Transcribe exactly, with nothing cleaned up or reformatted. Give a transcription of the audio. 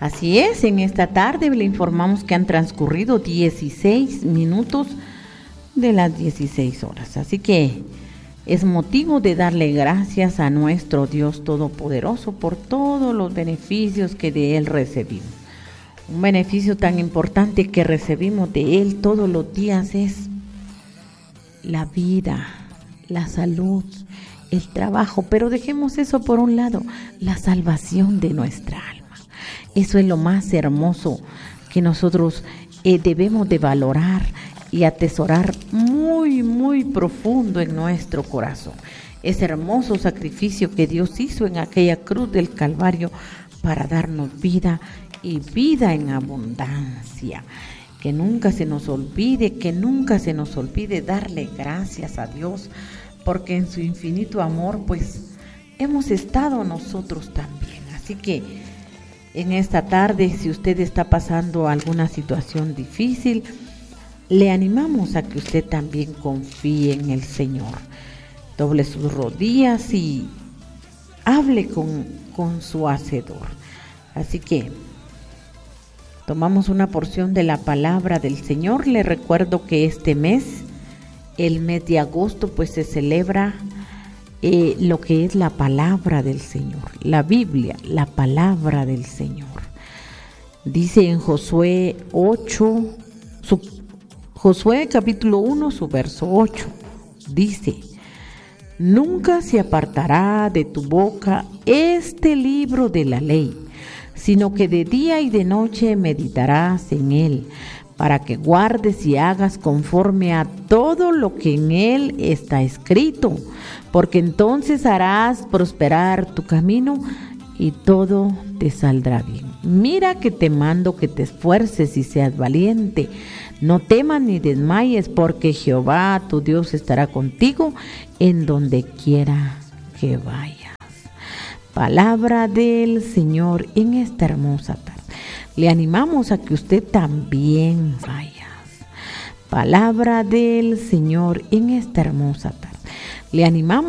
Así es, en esta tarde le informamos que han transcurrido dieciséis minutos de las dieciséis horas. Así que es motivo de darle gracias a nuestro Dios Todopoderoso por todos los beneficios que de Él recibimos. Un beneficio tan importante que recibimos de Él todos los días es la vida, la salud, el trabajo, pero dejemos eso por un lado, la salvación de nuestra alma. Eso es lo más hermoso que nosotros eh, debemos de valorar y atesorar muy, muy profundo en nuestro corazón. Ese hermoso sacrificio que Dios hizo en aquella cruz del Calvario para darnos vida y vida en abundancia. Que nunca se nos olvide, que nunca se nos olvide darle gracias a Dios, porque en su infinito amor, pues, hemos estado nosotros también. Así que en esta tarde, si usted está pasando alguna situación difícil, le animamos a que usted también confíe en el Señor. Doble sus rodillas y hable con, con su Hacedor. Así que tomamos una porción de la palabra del Señor. Le recuerdo que este mes, el mes de agosto, pues se celebra eh, lo que es la palabra del Señor, la Biblia, la palabra del Señor. Dice en Josué ocho, su, Josué capítulo uno, su verso ocho, dice: nunca se apartará de tu boca este libro de la ley, sino que de día y de noche meditarás en él, para que guardes y hagas conforme a todo lo que en él está escrito, porque entonces harás prosperar tu camino y todo te saldrá bien. Mira que te mando que te esfuerces y seas valiente. No temas ni desmayes, porque Jehová tu Dios estará contigo en donde quiera que vayas. Palabra del Señor en esta hermosa tarde. Le animamos a que usted también vaya. Palabra del Señor en esta hermosa tarde. Le animamos